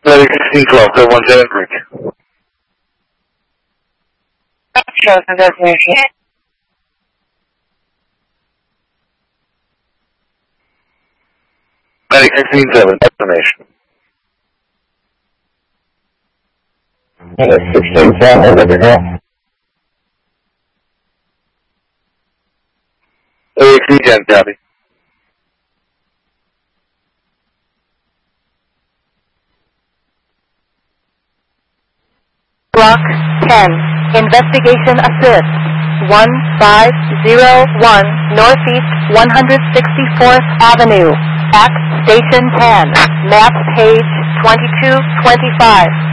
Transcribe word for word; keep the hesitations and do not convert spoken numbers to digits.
Medic sixteen twelve, code one seven three. Shows the destination. Medic sixteen seven, destination. Medic sixteen seven, over here. Medic C ten, copy. Block ten. Investigation assist. one five zero one Northeast one hundred sixty-fourth Avenue. At Station ten. Map page twenty-two twenty-five.